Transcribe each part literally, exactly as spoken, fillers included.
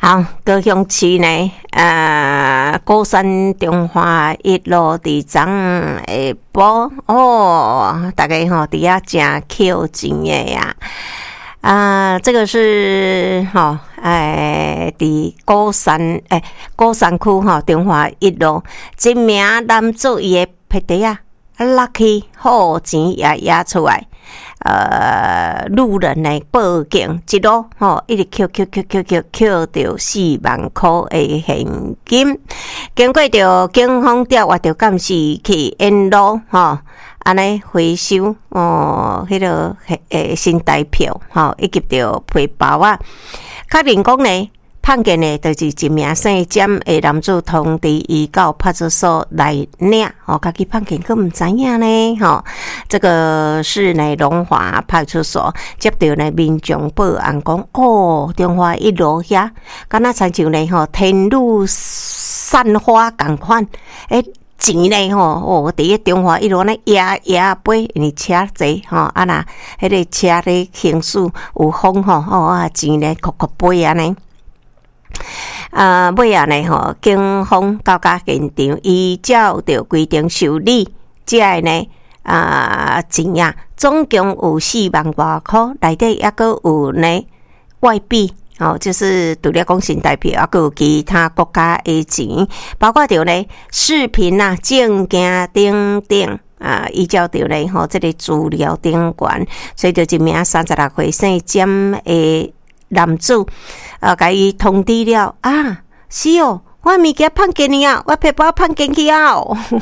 好，高雄市呢，呃，高山中华一路伫昨下晡哦，大家吼伫遐真扣钱的呀。啊，这个是哈，哎，伫高山哎，高山区哈，中华一路，一名男子伊的皮袋啊，落去好钱也压出来。呃，路人来报警，一路吼一直扣扣扣扣扣扣到四万块的现金。经过着警方调查，着监视器沿路吼，安尼回收哦，迄、那个诶新台票吼，以及着皮包啊。确认讲呢，判决呢，就是一名姓詹的男子通知伊到派出所来领，哦，家己判决佫毋知影呢，吼、哦，这个是呢龙华派出所接到呢民众报案讲，哦，中华一路遐，敢若亲像呢吼天女散花共款，诶。钱呢吼，哦，伫个中华一路呢压压飞，因为车侪吼，啊那迄个车咧行驶有风吼，哦啊钱呢哭哭飞安尼。啊，尾啊呢吼，警方到达现场，依照着规定受理，即个呢啊钱啊，总共有四万多块，内底抑个有呢外币。哦，就是除了讲新台币，还有其他国家的钱，包括着呢视频啊、证件等等啊，依照着呢吼，这个资料顶管，所以就一名三十六岁姓詹的男子，啊，甲伊通知了啊，是哦。我物件放进去啊，我皮包放进去啊，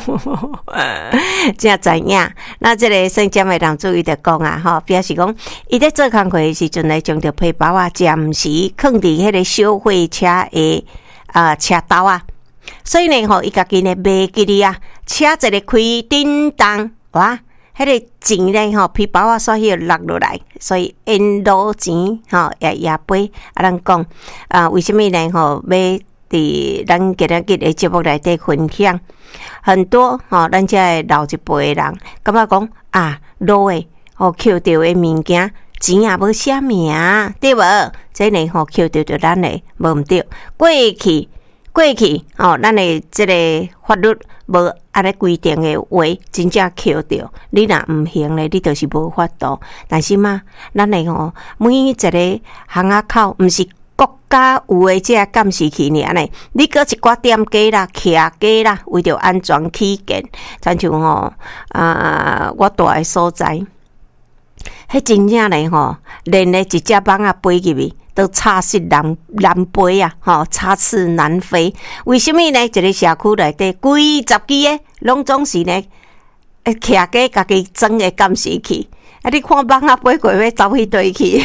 真知影。那这个姓詹的男子伊就讲啊，吼，表示讲，伊在做工课的时阵呢，将着皮包啊暂时放伫迄个小货车的啊车道啊，所以呢，吼，伊家己呢袂记哩啊，车一个开叮当，哇，迄个钱呢，吼，皮包啊煞迄落落来，所以因路钱吼也也飞啊，咱讲啊，为什么呢？吼，要伫咱今日的节目内底分享很多吼、哦，咱遮的老一辈的人感觉讲啊，路诶吼捡到的物件钱也无写名，对无？这呢吼捡到着咱诶无毋对，过去过去吼、哦，咱诶即个法律无安尼规定诶话，真正捡到，你若毋行咧，你就是无法度。但是嘛，咱诶吼每一个巷仔口，毋是。国家有诶，这监视器尔呢？你搁一寡店家啦、徛家啦，为着安全起见，亲像吼啊，我住诶所在，迄真正嘞吼，连咧一只蠓啊飞入去，都插翅难难飞啊！吼，插翅难飞。为什么呢？一个社区内底规十几个，拢总是呢，诶，徛家家己装诶监视器，啊，你看蠓啊飞过要走去对去。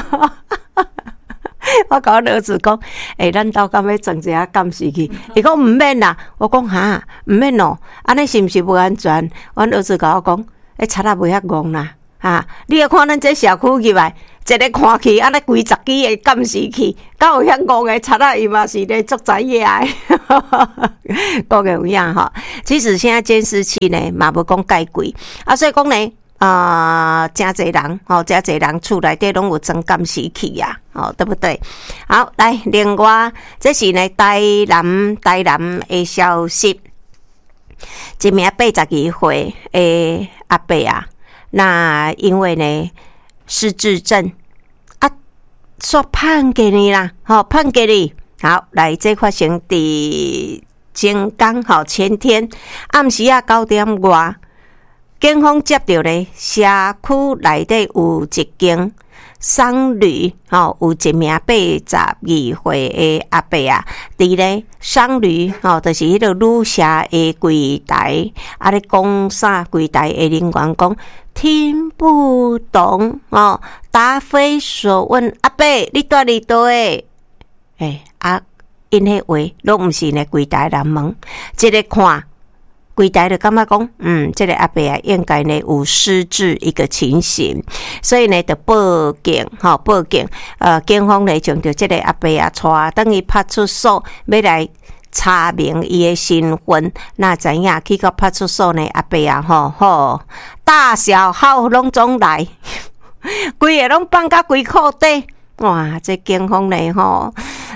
我甲我儿子讲，诶、欸，咱兜敢要装一下监视器？伊讲毋免啦。我讲哈，毋免哦。安尼是毋是无安全？阮儿子甲我讲，诶、欸，贼仔袂遐戆啦。啊，你要看咱这社区入来，一个看起安尼规十几个监视器，敢有遐戆诶贼仔，伊嘛是咧足知影诶。讲个有影吼。其实现在监视器呢，嘛无讲介贵啊，所以讲呢。啊、呃，真侪人，吼、哦，真侪人厝内底拢有装监视器呀，哦，对不对？好，来，另外，这是呢台南台南的消息，一名八十二岁的阿伯啊，那因为呢失智症啊，煞判给你啦，好、哦，判给你，好，来，这发生伫前刚好前天暗时啊九点外。警方接到咧，社区内底有一间商旅，吼、哦，有一名八十二岁的阿伯啊，伫咧商旅，吼、哦，就是迄个旅社的柜台，啊咧讲啥？柜台的人员讲听不懂，哦，答非所问。阿伯，你住伫倒诶？诶、欸，啊，因迄话拢毋是咧柜台人问，一个看。柜台就感觉讲，嗯，这个阿伯啊，应该呢有失智一个情形，所以呢就报警，吼、哦、报警，呃，警方呢将着这个阿伯啊带等于派出所，要来查明伊的身份。那知影去到派出所呢，阿伯啊，吼吼，大小号拢总来，规个拢放到规裤底。哇！这警方呢，吼，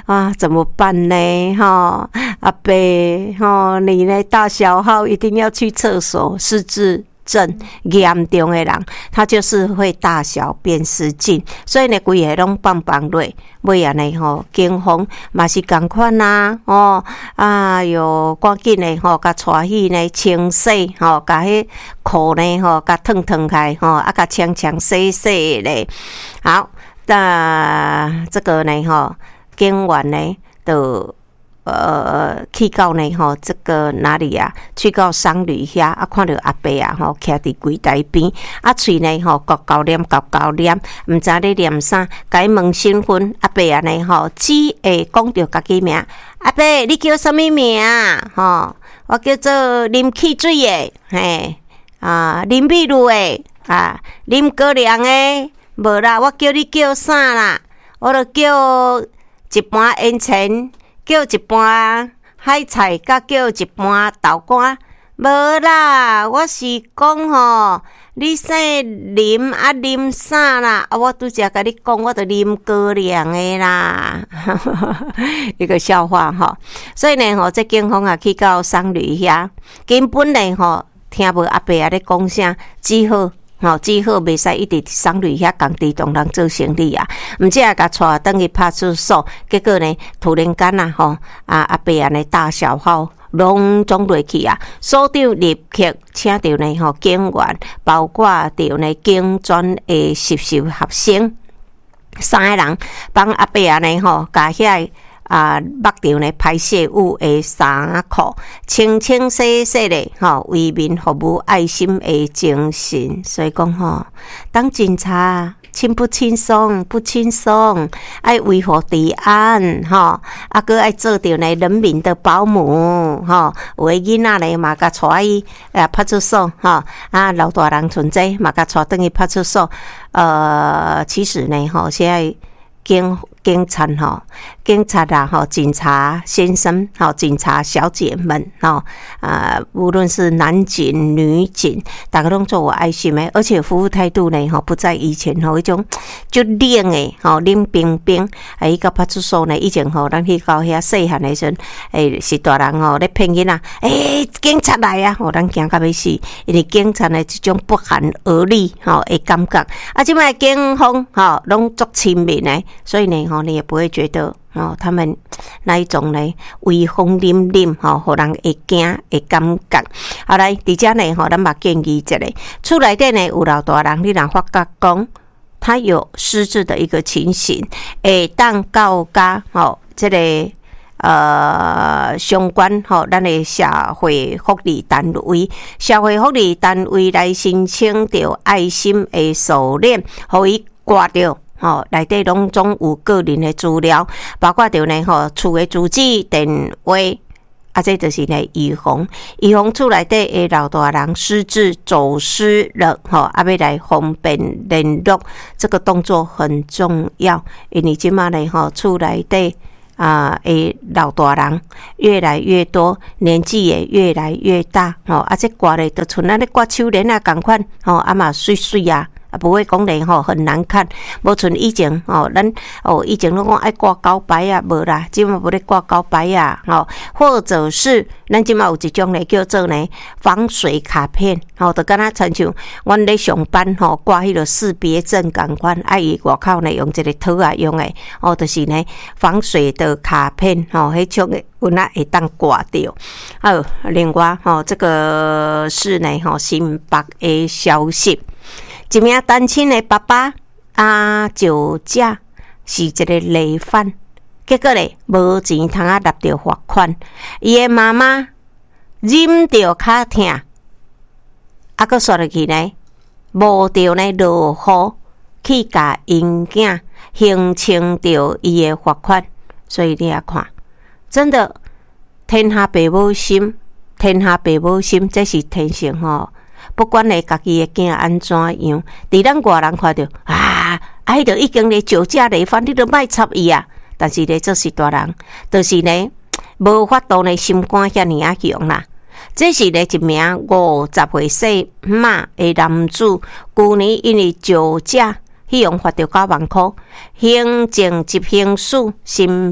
啊，怎么办呢？哈，阿伯，哈，你呢大小号一定要去厕所，失智症严重的人，他就是会大小便失禁，所以呢，规个拢放放落，尾啊呢吼，警方嘛是共款啦，哦，啊哟，赶紧的吼，甲带去呢清洗，吼，甲迄裤呢吼，甲烫烫开，吼，啊，甲清清洗洗咧，好。那这个呢，哈，警员呢，就呃去到呢，哈，这个哪里啊？去到商旅遐啊，看到阿伯啊，吼，徛伫柜台边，啊，喙呢，吼，高高念，高高念，毋知咧念啥，甲伊问身份，阿伯啊呢，吼，只会讲着家己名，阿伯，你叫什么名？吼，我叫做林汽水的，嘿，啊，林碧如的，啊，林高粱的。无啦，我叫你叫啥啦？我著叫一盘烟肠，叫一盘海菜，甲叫一盘豆干。无啦，我是讲吼，你姓林啊，林啥啦？啊，我拄则甲你讲，我著林高粱的啦。一个笑话吼，所以呢吼，这警方啊去到商旅遐，根本呢吼听无阿伯啊咧讲啥，只好。吼，只好袂使一直商旅遐工地同人做生意啊，毋只啊甲带转去派出所，结果呢，突然间啊，吼啊阿伯安尼大小号拢总落去啊，所长立刻请到呢吼警员，包括着呢警专的实习学生，三个人帮阿伯安尼吼，甲遐。啊，抹掉呢排泄物的衫裤，清清洗洗的吼，为民服务爱心的精神。所以讲吼，当警察轻不轻松？不轻松，爱维护治安吼，啊，搁爱做着呢人民的保姆吼。有的囡仔呢嘛，甲带去呃派出所吼，啊，老大人存在嘛，甲带转去派出所。呃，其实呢吼，现在警警察吼，警察啊吼，警察先生吼，警察小姐们吼，啊，无论是男警女警，大家拢做有爱心的，而且服务态度呢吼，不在以前吼迄种就冷的吼，冷冰冰。啊，伊到派出所呢，以前吼，咱去到遐细汉的时阵，诶，是大人吼咧骗囡仔，诶，警察来啊，吼，咱惊到要死，因为警察呢，这种不寒而栗吼的感觉，啊，即摆警方吼拢足亲民的，所以呢。你也不会觉得哦，他们那一种呢威风凛凛吼，互人会惊会感觉。好来，伫遮呢吼，咱嘛建议一下，厝内底呢有老大人，你若发觉讲他有失智的一个情形，会当告甲吼，这个呃相关吼，咱的社会福利单位，社会福利单位来申请着爱心的锁链，互伊挂着。吼，内底拢总有个人的资料，包括着呢吼厝的住址、电话，啊，这就是呢预防预防厝内底的老大人失智走失了，吼，啊，要来方便联络，这个动作很重要，因为即马呢吼厝内底啊的老大人越来越多，年纪也越来越大，吼，啊，这挂咧就像咱咧挂手链啊共款，吼，啊嘛水水啊。啊，不会讲咧吼，很难看。无像以前吼，咱哦以前拢讲爱挂高白啊，无啦，即马无咧挂高白啊，吼，或者是咱即马有一种咧叫做呢防水卡片，吼，就敢若亲像阮咧上班吼挂迄个识别证共款，啊伊外口呢用一个套啊用诶，哦，就是呢防水的卡片，吼，迄种诶。有那会当挂掉，哦，另外吼，这个是呢吼新北的消息。一名单亲的爸爸啊，酒驾是一个累犯，结果咧无钱通啊纳着罚款，伊的妈妈忍着脚痛，啊，搁刷落去呢，无着呢落雨去甲因囝形成着伊的罚款，所以你也看，真的天下父母心，天下父母心，这是天性吼。不管咧家己的囝安怎样，伫咱外人看到啊，啊，迄著已经咧酒驾累犯，你著莫插伊啊。但是咧，这是大人，就是呢，无法度呢心肝遐尔啊强啦。这是咧一名五十岁细马的男子，去年因为酒驾，迄样罚着九万块。行政执行署新北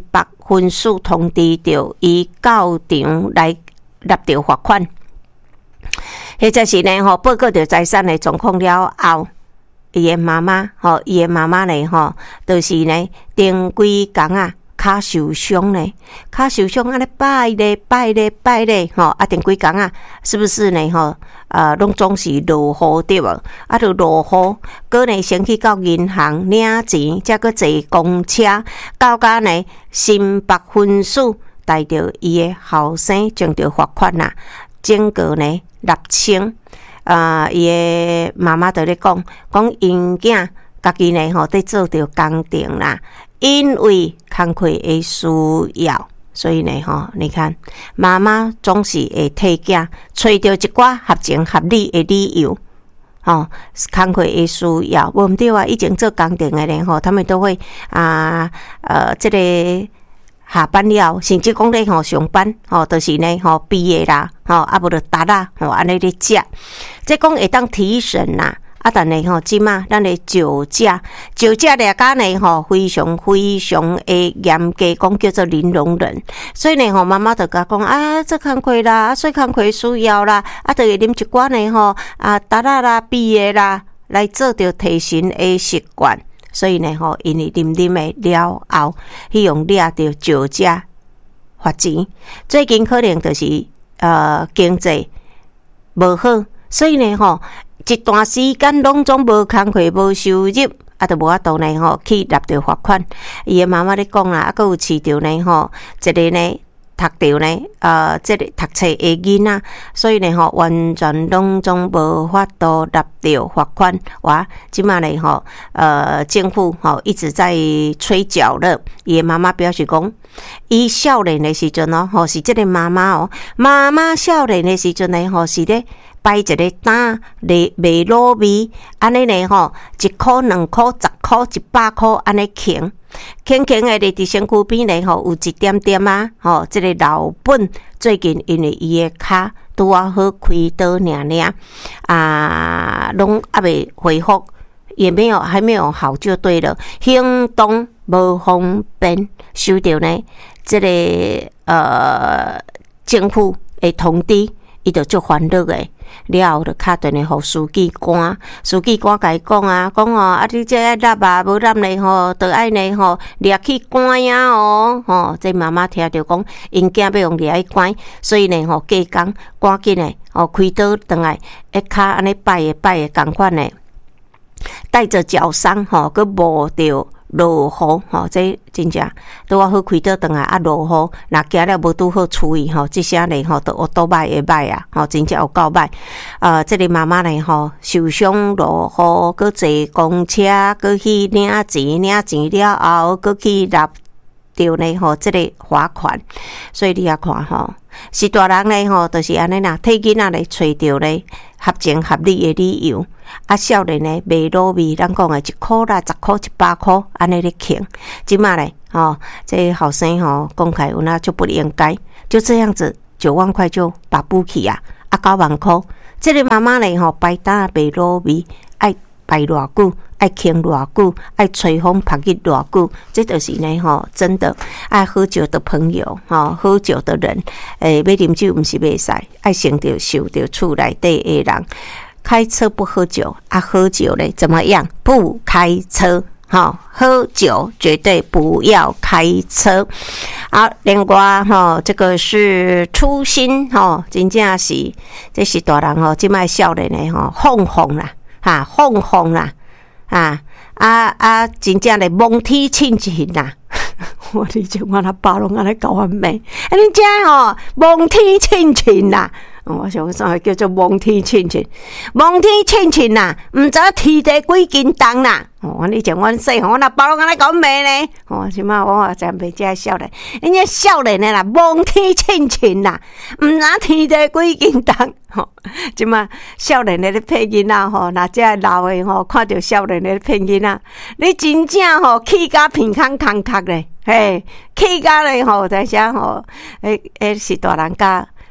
分数通知着伊到场来纳着罚款。或者是呢吼报告着财产的状况了后，伊的妈妈吼，伊的妈妈呢吼，就是呢顶几工啊，骹受伤呢，骹受伤安尼摆咧摆咧摆咧吼，啊顶几工啊，是不是呢吼？呃，拢总是落雨对无？啊，就落雨，搁呢先去到银行领钱，才搁坐公车到甲呢新北分署带着伊的后生，将着罚款啦，整个呢六千。啊，伊的妈妈在咧讲，讲因囝家己呢吼，在做着工程啦，因为工课的需要，所以呢吼，你看妈妈总是会替囝找着一寡合情合理的理由，吼，工课的需要，无毋对啊，以前做工程的人吼，他们都会啊呃，这个。下班了，甚至讲咧吼上班，吼，就是呢吼毕业啦，吼啊无就达啦，吼安尼咧食，即讲会当提神啦。啊，但呢吼，即马咱的酒驾，酒驾咧家呢吼，非常非常诶严格，讲叫做零容忍。所以呢吼，妈妈就甲讲啊，这工课啦，啊，所以工课需要啦，啊，就会啉一寡呢吼啊，达啦啦毕业啦，来做着提神诶习惯。所以呢，吼，因为啉啉的了后，去用掠着酒驾罚钱。最近可能就是呃经济无好，所以呢，吼一段时间拢总无工课、无收入，啊，就无法度呢，吼去纳着罚款。伊的妈妈咧讲啦，啊，佮有饲着呢，吼一个呢。读着呢，呃，这个读册的囡仔，所以呢，吼，完全拢总无法度纳着罚款。哇，即马呢，吼，呃，政府吼一直在催缴了。伊的妈妈表示讲，伊少年的时阵哦，吼是这个妈妈哦，妈妈少年的时阵呢，吼是咧摆一个单卖卖卤味，安尼呢，吼一箍、两箍、十箍、一百箍安尼轻。轻轻的咧，伫身躯边咧吼，有一点点啊，吼，这个老本最近因为伊的骹拄啊好开刀尔尔啊，拢还未恢复，也没有还没有好就对了，行动无方便，收到呢，这个呃政府的通知，伊就足烦恼的。了后就敲电话互书记官，书记官甲伊讲啊，讲吼啊，你这爱纳啊，无纳呢吼，就爱呢吼，掠去关啊哦，吼，这妈妈听着讲，因囝要用掠去关，所以呢吼，过工赶紧呢，吼开刀转来，一骹安尼摆诶摆诶共款呢，带着脚伤吼，佮无着。落雨吼，这真正拄啊好开刀转来啊落雨，若行了无拄好处理吼，这些呢吼都学倒歹会歹啊，吼真正有够歹。呃，这个妈妈呢吼受伤落雨，搁坐公车，搁去领钱，领钱了后，搁去纳着呢吼，这个罚款。所以你也看吼，是大人呢吼，就是安尼啦，替囡仔来找着呢合情合理的理由。啊，少年呢卖卤味，咱讲的一箍啦、十箍、一百箍，安尼咧轻。即马咧，吼，这后生吼讲起来有那就不应该，就这样子九万块就把补起啊，啊九万箍。这个妈妈咧吼摆单卖卤味，爱摆偌久，爱轻偌久，爱吹风拍日偌久，这就是呢吼，真的爱喝酒的朋友，吼喝酒的人，诶，要啉酒毋是袂使，爱先着受着厝内底的人。开车不喝酒啊，喝酒嘞怎么样？不开车，好，喝酒绝对不要开车。好，另外哈，这个是初心哈，真正是这是大人吼，今摆少年的吼，放放啦，哈，放放啦，啊啊啊，真正的蒙天亲情啦。我以前我那爸拢安尼教我骂，啊，你这吼蒙天亲情啦。我想啥叫做蒙天亲亲，蒙天亲亲啦，毋知天地几斤重啦。哦，你前阮细汉，我那包拢安尼讲骂呢。哦，即马我也真袂遮少年，人家少年的啦，蒙天亲亲啦，毋知天地几斤重。吼、哦，即马少年的咧骗囡仔吼，若遮老的吼，看到少年的咧骗囡仔，你真正吼气甲片空空壳咧，嘿，气甲咧吼，在遮吼，诶诶是大人家。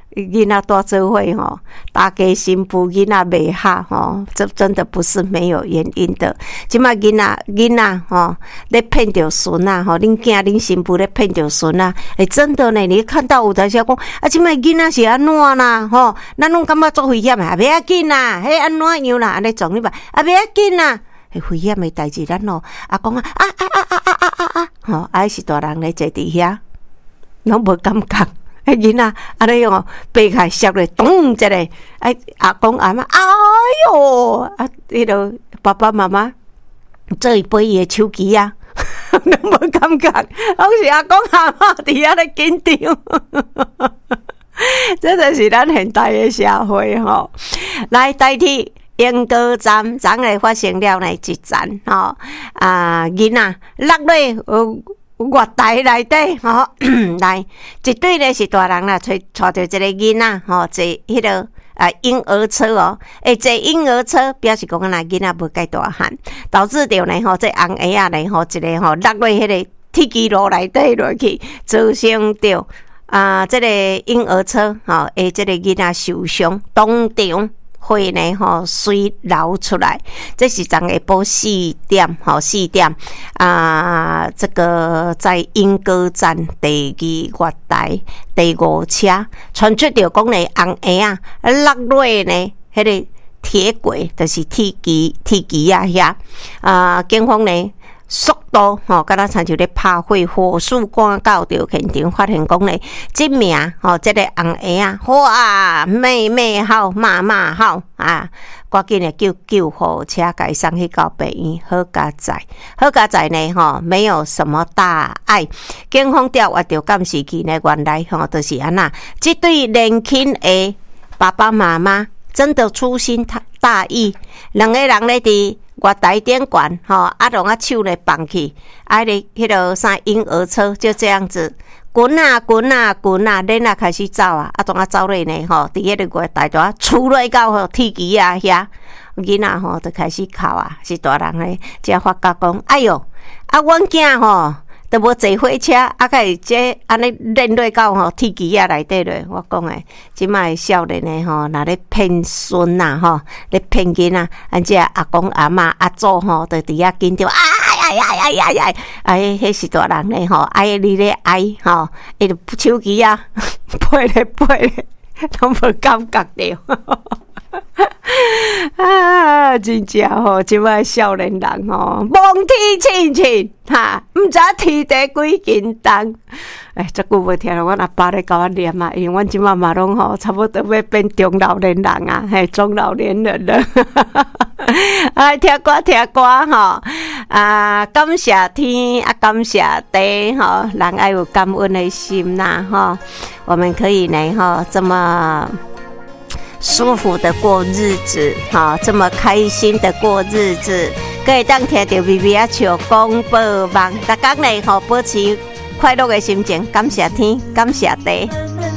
囡仔大做伙吼，大家新妇囡仔袂合吼，这真的不是没有原因的。即摆囡仔囡仔吼，咧骗着孙啊吼，恁囝恁新妇咧骗着孙啊，诶、欸，真的呢，你看到有台时讲，啊，即摆囡仔是安怎啦吼，咱拢感觉做危险啊，袂要紧啦，迄安怎样啦，安尼撞你吧，啊，袂要紧啦。迄危险诶代志，咱咯啊讲啊啊啊啊啊啊啊啊，吼，啊是大人咧坐伫遐，拢无感觉。迄囡仔安尼样爬起来摔咧，咚一下，哎阿公阿嬷，哎哟，啊，迄个爸爸妈妈做伊背伊诶手机啊，拢无感觉，拢是阿公阿嬷伫遐咧紧张。这就是咱现代诶社会吼，来代替。英歌站昨日发生了呢一站吼，啊囡仔落落月台内底吼，来一对呢是大人啦，带带着一个囡仔吼，坐迄个啊婴儿车哦，诶坐婴儿车表示讲啊囡仔无介大汉，导致着呢吼，这红鞋啊呢吼一个吼落落迄个铁基路内底落去，造成着啊这个婴儿车吼，诶这个囡仔受伤，当场。血呢吼水流出来，这是昨下晡四点吼四点啊，这个在莺歌站第二月台第五车传出着讲呢红鞋啊落落呢迄个铁轨，就是铁基铁基啊遐啊，警方呢。速度吼，敢若亲像咧拍火，火速赶到着现场，发现讲咧，即名吼，即个红鞋啊，哇，妹妹好，妈妈好啊，赶紧诶叫救护车，甲伊送去到病院，好佳哉，好佳哉呢吼，没有什么大碍。警方调查着监视器呢，原来吼就是安那，即对年轻诶爸爸妈妈真的粗心大意，两个人咧伫。月台顶悬吼，啊，拢啊手咧放去，啊，咧迄个啥婴儿车就这样子滚啊滚啊滚啊，恁啊开始走啊，啊，当啊走咧呢吼，伫迄个月台大出落到吼铁基啊遐，囡仔吼就开始哭啊，是大人咧才发觉讲，哎哟，啊，阮囝吼。都无坐火车，啊，甲伊这安尼连落到吼铁基啊内底咧。我讲诶，即摆少年诶吼，若咧骗孙呐吼，咧骗囡仔，安这阿公阿嬷阿祖吼，都伫遐紧张，哎呀呀呀呀呀！哎，迄是大人咧吼，爱你咧爱吼，伊就手机啊，飞咧飞咧，拢无感觉着。啊，真正吼，即摆少年人吼，望天亲亲，哈，毋知天地几斤重。哎，遮久无听了，阮阿爸咧甲我念啊，因为阮即摆嘛拢吼，差不多要变中老年人啊，嘿，中老年人了。啊，听歌听歌吼，啊，感谢天啊，感谢地吼，人爱有感恩的心呐，吼，我们可以呢，吼，这么。舒服的过日子，哈，这么开心的过日子，可以当听到微微啊笑广播网，大家呢，吼保持快乐的心情，感谢天，感谢地。